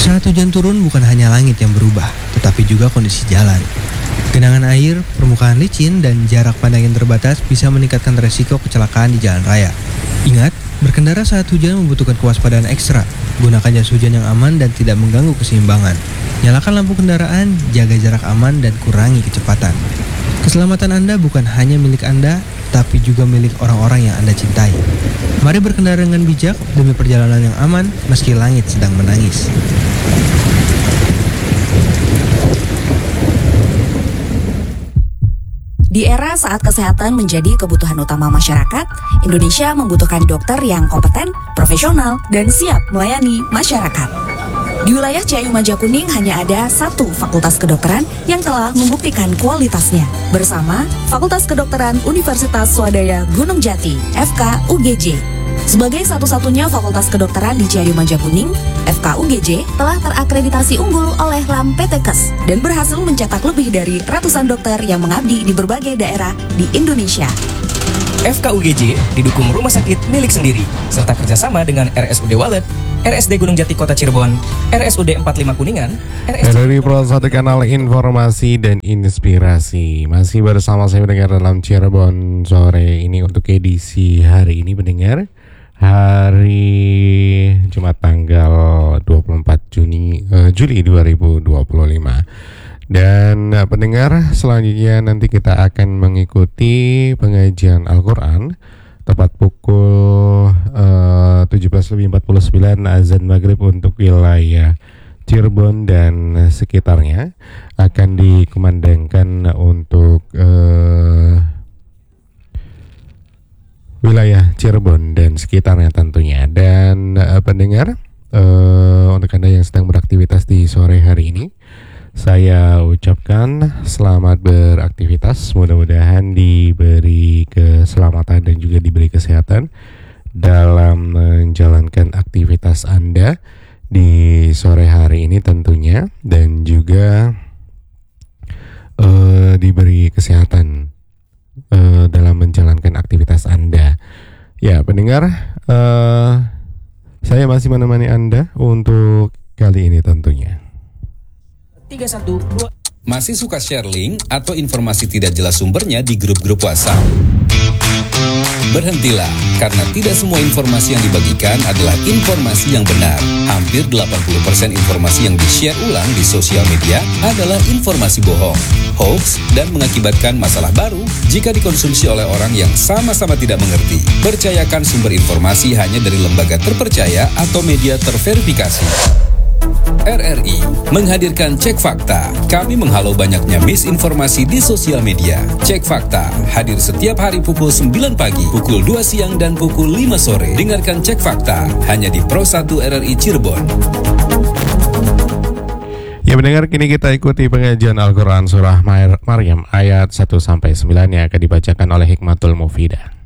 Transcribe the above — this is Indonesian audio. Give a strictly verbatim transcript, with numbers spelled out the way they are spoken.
Saat hujan turun bukan hanya langit yang berubah, tetapi juga kondisi jalan. Genangan air, permukaan licin, dan jarak pandang yang terbatas bisa meningkatkan resiko kecelakaan di jalan raya. Ingat, berkendara saat hujan membutuhkan kewaspadaan ekstra. Gunakan jas hujan yang aman dan tidak mengganggu keseimbangan. Nyalakan lampu kendaraan, jaga jarak aman, dan kurangi kecepatan. Keselamatan Anda bukan hanya milik Anda, tapi juga milik orang-orang yang Anda cintai. Mari berkendara dengan bijak demi perjalanan yang aman meski langit sedang menangis. Di era saat kesehatan menjadi kebutuhan utama masyarakat, Indonesia membutuhkan dokter yang kompeten, profesional, dan siap melayani masyarakat. Di wilayah Ciayu Majakuning hanya ada satu fakultas kedokteran yang telah membuktikan kualitasnya, bersama Fakultas Kedokteran Universitas Swadaya Gunung Jati, F K U G J. Sebagai satu-satunya fakultas kedokteran di Ciayu Majakuning, F K U G J telah terakreditasi unggul oleh L A M P T K E S dan berhasil mencetak lebih dari ratusan dokter yang mengabdi di berbagai daerah di Indonesia. F K U G J didukung rumah sakit milik sendiri, serta kerjasama dengan R S U D Walet, R S D Gunung Jati Kota Cirebon, R S U D empat puluh lima Kuningan, R S D... Dari Pro satu Kanal Informasi dan Inspirasi. Masih bersama saya mendengar dalam Cirebon sore ini untuk edisi hari ini mendengar hari Jumat tanggal dua puluh empat Juni uh, Juli dua ribu dua puluh lima. Dan uh, pendengar, selanjutnya nanti kita akan mengikuti pengajian Al-Quran tepat pukul uh, tujuh belas lebih empat puluh sembilan azan maghrib untuk wilayah Cirebon dan sekitarnya akan dikumandangkan untuk uh, wilayah Cirebon dan sekitarnya tentunya. Dan uh, pendengar, uh, untuk Anda yang sedang beraktivitas di sore hari ini, saya ucapkan selamat beraktivitas. Mudah-mudahan diberi keselamatan dan juga diberi kesehatan dalam menjalankan aktivitas Anda di sore hari ini tentunya, dan juga uh, diberi kesehatan Uh, dalam menjalankan aktivitas Anda. Ya, pendengar, uh, saya masih menemani Anda untuk kali ini tentunya. tiga satu dua Masih suka share link atau informasi tidak jelas sumbernya di grup-grup WhatsApp? Berhentilah, karena tidak semua informasi yang dibagikan adalah informasi yang benar. Hampir delapan puluh persen informasi yang di-share ulang di sosial media adalah informasi bohong, hoax, dan mengakibatkan masalah baru jika dikonsumsi oleh orang yang sama-sama tidak mengerti. Percayakan sumber informasi hanya dari lembaga terpercaya atau media terverifikasi. R R I menghadirkan Cek Fakta. Kami menghalau banyaknya misinformasi di sosial media. Cek Fakta hadir setiap hari pukul sembilan pagi, pukul dua siang, dan pukul lima sore. Dengarkan Cek Fakta hanya di Pro satu R R I Cirebon. Ya, mendengar, kini kita ikuti pengajian Al-Quran Surah Maryam ayat satu sampai sembilan yang akan dibacakan oleh Hikmatul Mufidah.